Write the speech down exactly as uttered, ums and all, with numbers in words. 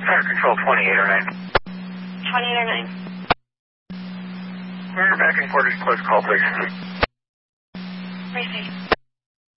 Fire control twenty-eight or nine. twenty-eight or nine. We're back in quarters, close call, please. Receive.